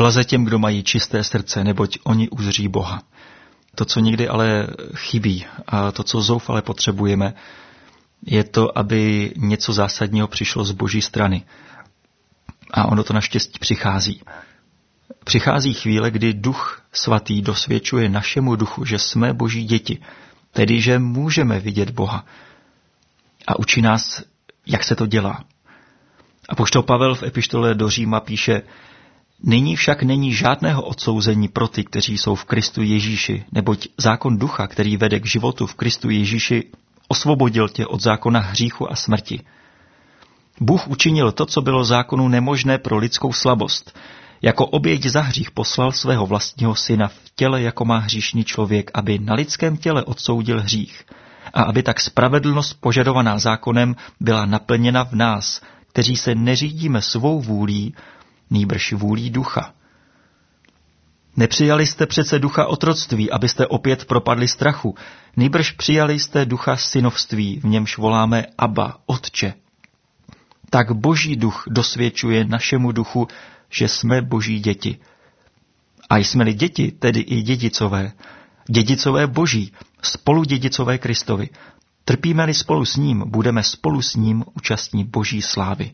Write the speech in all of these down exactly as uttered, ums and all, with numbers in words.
Blaze těm, kdo mají čisté srdce, neboť oni uzří Boha. To, co někdy ale chybí a to, co zoufale potřebujeme, je to, aby něco zásadního přišlo z Boží strany. A ono to naštěstí přichází. Přichází chvíle, kdy Duch Svatý dosvědčuje našemu duchu, že jsme Boží děti, tedy že můžeme vidět Boha. A učí nás, jak se to dělá. Apoštol Pavel v epištole do Říma píše: Nyní však není žádného odsouzení pro ty, kteří jsou v Kristu Ježíši, neboť zákon ducha, který vede k životu v Kristu Ježíši, osvobodil tě od zákona hříchu a smrti. Bůh učinil to, co bylo zákonu nemožné pro lidskou slabost. Jako oběť za hřích poslal svého vlastního syna v těle, jako má hříšný člověk, aby na lidském těle odsoudil hřích a aby tak spravedlnost požadovaná zákonem byla naplněna v nás, kteří se neřídíme svou vůlí, nýbrž vůlí ducha. Nepřijali jste přece ducha otroctví, abyste opět propadli strachu, nýbrž přijali jste ducha synovství, v němž voláme Abba, Otče. Tak Boží duch dosvědčuje našemu duchu, že jsme Boží děti. A jsme-li děti, tedy i dědicové, dědicové Boží, spoludědicové Kristovi, trpíme-li spolu s ním, budeme spolu s ním účastní Boží slávy.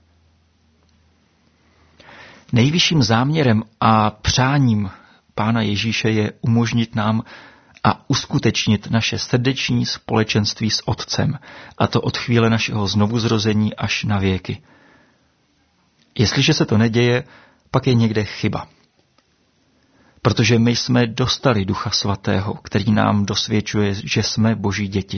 Nejvyšším záměrem a přáním Pána Ježíše je umožnit nám a uskutečnit naše srdeční společenství s Otcem, a to od chvíle našeho znovuzrození až na věky. Jestliže se to neděje, pak je někde chyba. Protože my jsme dostali Ducha Svatého, který nám dosvědčuje, že jsme Boží děti.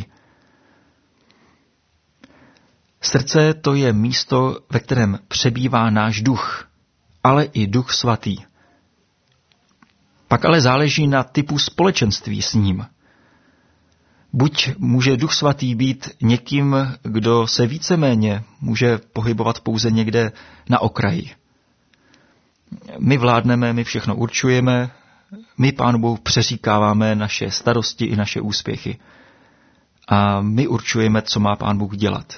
Srdce to je místo, ve kterém přebývá náš duch, ale i Duch Svatý. Pak ale záleží na typu společenství s ním. Buď může Duch Svatý být někým, kdo se víceméně může pohybovat pouze někde na okraji. My vládneme, my všechno určujeme, my Pánu Bohu přeříkáváme naše starosti i naše úspěchy. A my určujeme, co má Pán Bůh dělat.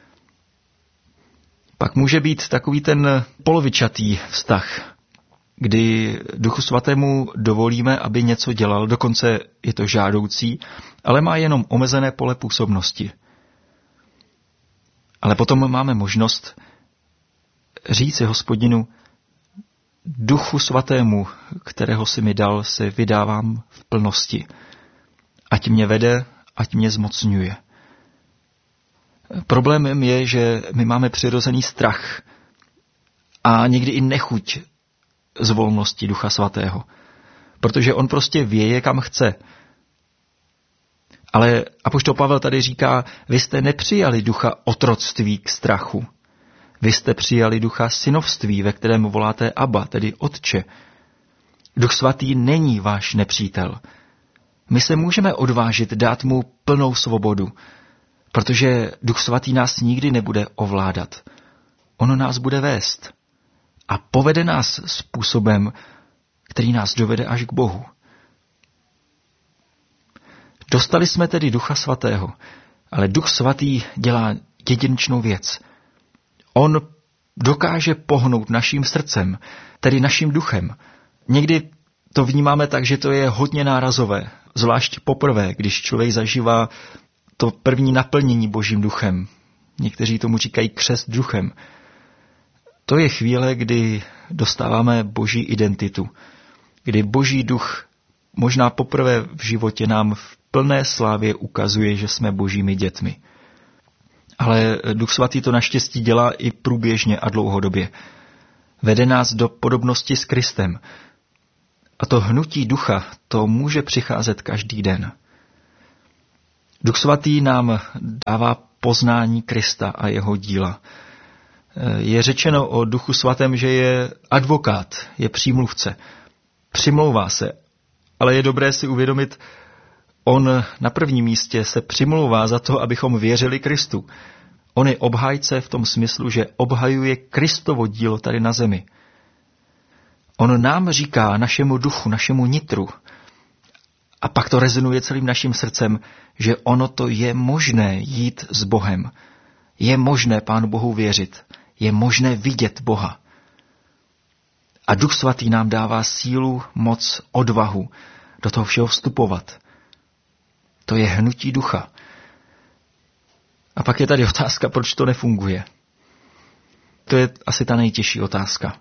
Pak může být takový ten polovičatý vztah, kdy Duchu Svatému dovolíme, aby něco dělal, dokonce je to žádoucí, ale má jenom omezené pole působnosti. Ale potom máme možnost říci Hospodinu: Duchu Svatému, kterého si mi dal, se vydávám v plnosti. Ať mě vede, ať mě zmocňuje. Problémem je, že my máme přirozený strach a někdy i nechuť z volnosti Ducha Svatého, protože on prostě věje, kam chce. Ale apoštol Pavel tady říká: vy jste nepřijali ducha otroctví k strachu. Vy jste přijali ducha synovství, ve kterém voláte Abba, tedy Otče. Duch Svatý není váš nepřítel. My se můžeme odvážit dát mu plnou svobodu, protože Duch Svatý nás nikdy nebude ovládat. On nás bude vést a povede nás způsobem, který nás dovede až k Bohu. Dostali jsme tedy Ducha Svatého, ale Duch Svatý dělá jedinečnou věc. On dokáže pohnout naším srdcem, tedy naším duchem. Někdy to vnímáme tak, že to je hodně nárazové, zvlášť poprvé, když člověk zažívá to první naplnění Božím duchem. Někteří tomu říkají křest duchem. To je chvíle, kdy dostáváme Boží identitu, kdy Boží duch možná poprvé v životě nám v plné slávě ukazuje, že jsme Božími dětmi. Ale Duch Svatý to naštěstí dělá i průběžně a dlouhodobě. Vede nás do podobnosti s Kristem. A to hnutí ducha, to může přicházet každý den. Duch Svatý nám dává poznání Krista a jeho díla. Je řečeno o Duchu Svatém, že je advokát, je přímluvce. Přimlouvá se, ale je dobré si uvědomit, on na prvním místě se přimlouvá za to, abychom věřili Kristu. On je obhájce v tom smyslu, že obhajuje Kristovo dílo tady na zemi. On nám říká, našemu duchu, našemu nitru, a pak to rezonuje celým naším srdcem, že ono to je možné jít s Bohem. Je možné Pánu Bohu věřit. Je možné vidět Boha. A Duch Svatý nám dává sílu, moc, odvahu do toho všeho vstupovat. To je hnutí ducha. A pak je tady otázka, proč to nefunguje. To je asi ta nejtěžší otázka.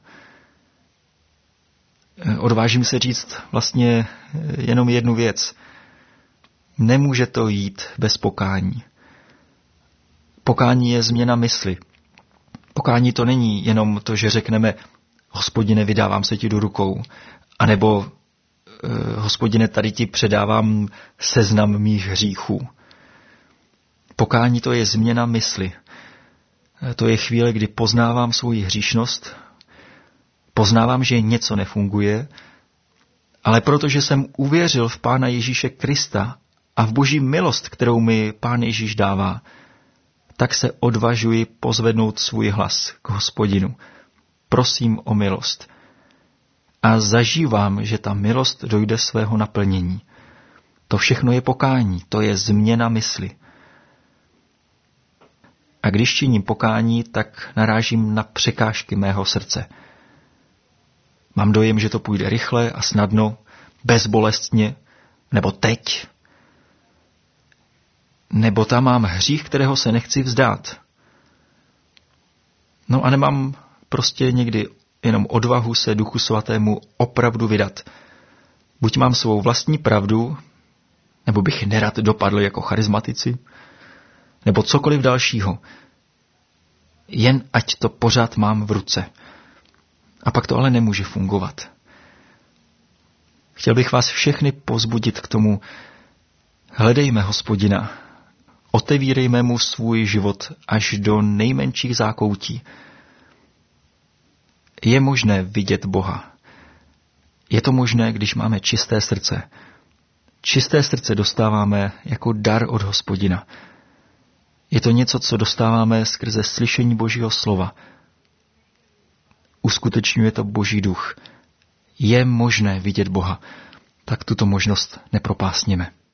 Odvážím se říct vlastně jenom jednu věc. Nemůže to jít bez pokání. Pokání je změna mysli. Pokání to není jenom to, že řekneme Hospodine, vydávám se ti do rukou, anebo Hospodine, tady ti předávám seznam mých hříchů. Pokání to je změna mysli. To je chvíle, kdy poznávám svoji hříšnost, poznávám, že něco nefunguje, ale protože jsem uvěřil v Pána Ježíše Krista a v Boží milost, kterou mi Pán Ježíš dává, tak se odvažuji pozvednout svůj hlas k Hospodinu. Prosím o milost. A zažívám, že ta milost dojde svého naplnění. To všechno je pokání, to je změna mysli. A když činím pokání, tak narážím na překážky mého srdce. Mám dojem, že to půjde rychle a snadno, bezbolestně, nebo teď. Nebo tam mám hřích, kterého se nechci vzdát. No a nemám prostě někdy jenom odvahu se Duchu Svatému opravdu vydat. Buď mám svou vlastní pravdu, nebo bych nerad dopadl jako charismatici, nebo cokoliv dalšího. Jen ať to pořád mám v ruce. A pak to ale nemůže fungovat. Chtěl bych vás všechny povzbudit k tomu, hledejme Hospodina, otevírejme mu svůj život až do nejmenších zákoutí. Je možné vidět Boha. Je to možné, když máme čisté srdce. Čisté srdce dostáváme jako dar od Hospodina. Je to něco, co dostáváme skrze slyšení Božího slova. Uskutečňuje to Boží duch. Je možné vidět Boha, tak tuto možnost nepropásněme.